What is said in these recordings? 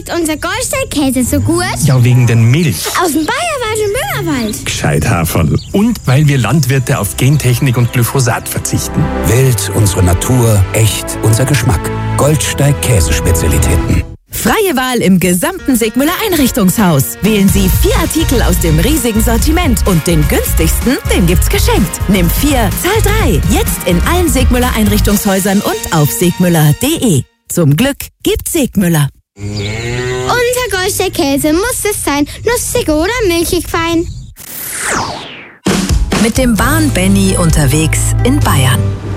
schmeckt unser Goldstein-Käse so gut? Ja, wegen der Milch. Aus dem Bayerwald und Böhmerwald. Gescheit Haferl. Und weil wir Landwirte auf Gentechnik und Glyphosat verzichten. Wild, unsere Natur, echt, unser Geschmack. Goldstein-Käsespezialitäten. Freie Wahl im gesamten Segmüller Einrichtungshaus. Wählen Sie 4 Artikel aus dem riesigen Sortiment und den günstigsten, den gibt's geschenkt. Nimm 4, zahl 3. Jetzt in allen Segmüller Einrichtungshäusern und auf segmüller.de. Zum Glück gibt's Segmüller. Unser Goldstein-Käse muss es sein. Nussig oder milchig fein. Mit dem Bahn-Benny unterwegs in Bayern.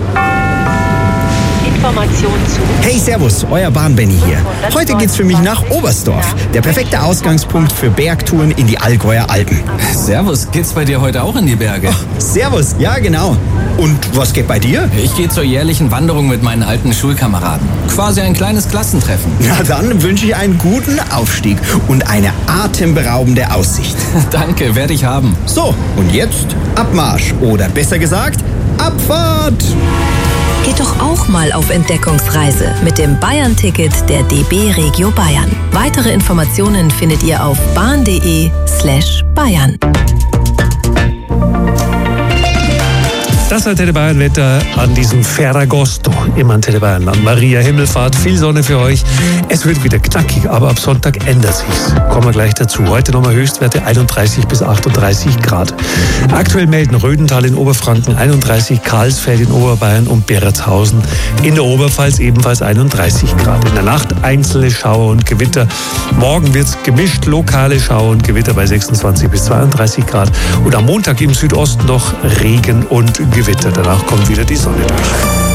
Information zu. Hey, servus, euer Bahn-Benny hier. Heute geht's für mich nach Oberstdorf. Der perfekte Ausgangspunkt für Bergtouren in die Allgäuer Alpen. Servus, geht's bei dir heute auch in die Berge? Servus, ja genau. Und was geht bei dir? Ich gehe zur jährlichen Wanderung mit meinen alten Schulkameraden. Quasi ein kleines Klassentreffen. Na dann wünsche ich einen guten Aufstieg und eine atemberaubende Aussicht. Danke, werde ich haben. So, und jetzt Abmarsch. Oder besser gesagt, Abfahrt! Geht doch auch mal auf Entdeckungsreise mit dem Bayern-Ticket der DB Regio Bayern. Weitere Informationen findet ihr auf bahn.de/Bayern. Das Antenne Bayern Wetter an diesem Ferragosto im Antenne Bayern an Maria Himmelfahrt. Viel Sonne für euch. Es wird wieder knackig, aber ab Sonntag ändert sich's. Kommen wir gleich dazu. Heute nochmal Höchstwerte 31 bis 38 Grad. Aktuell melden Rödental in Oberfranken 31, Karlsfeld in Oberbayern und Beretshausen in der Oberpfalz ebenfalls 31 Grad. In der Nacht einzelne Schauer und Gewitter. Morgen wird's gemischt, lokale Schauer und Gewitter bei 26 bis 32 Grad. Und am Montag im Südosten noch Regen und Gewitter. Danach kommt wieder die Sonne durch.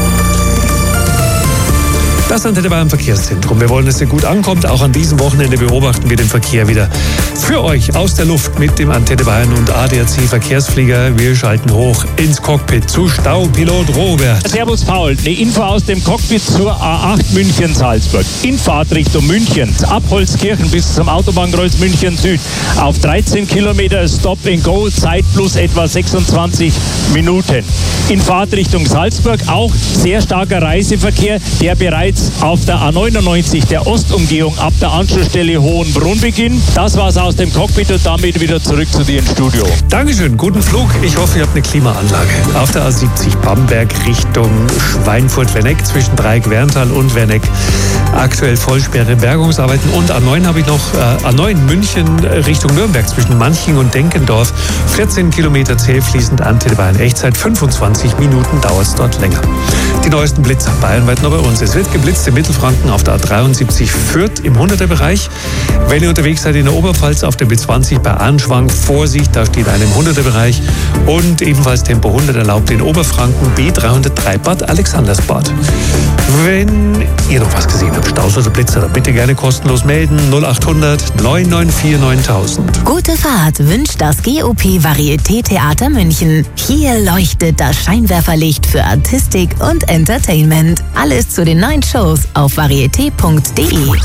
Das Antenne Bayern Verkehrszentrum. Wir wollen, dass ihr gut ankommt. Auch an diesem Wochenende beobachten wir den Verkehr wieder für euch aus der Luft mit dem Antenne Bayern und ADAC Verkehrsflieger. Wir schalten hoch ins Cockpit zu Staupilot Robert. Servus Paul, eine Info aus dem Cockpit zur A8 München-Salzburg. In Fahrtrichtung München, ab Holzkirchen bis zum Autobahnkreuz München Süd. Auf 13 Kilometer Stop and Go, Zeit plus etwa 26 Minuten. In Fahrtrichtung Salzburg auch sehr starker Reiseverkehr, der bereits auf der A99 der Ostumgehung ab der Anschlussstelle Hohenbrunn beginnt. Das war's aus dem Cockpit und damit wieder zurück zu dir ins Studio. Dankeschön, guten Flug. Ich hoffe, ihr habt eine Klimaanlage. Auf der A70 Bamberg Richtung Schweinfurt-Werneck zwischen Dreieck-Werntal und Werneck. Aktuell Vollsperre, Bergungsarbeiten. Und A9 habe ich noch A9 München Richtung Nürnberg zwischen Manching und Denkendorf. 14 Kilometer zählfließend Antenne Bayern. Echtzeit 25 Minuten dauert es dort länger. Die neuesten Blitzer bayernweit noch bei uns. Es wird geblitzt in Mittelfranken auf der A73 Fürth im 100er-Bereich. Wenn ihr unterwegs seid in der Oberpfalz auf der B20 bei Anschwang, Vorsicht, da steht einer im 100er-Bereich. Und ebenfalls Tempo 100 erlaubt in Oberfranken B303 Bad Alexandersbad. Wenn ihr noch was gesehen habt, Staus oder Blitzer, dann bitte gerne kostenlos melden. 0800 994 9000. Gute Fahrt wünscht das GOP Varieté Theater München. Hier leuchtet das Scheinwerferlicht für Artistik und Entertainment. Alles zu den neuen Shows auf varieté.de.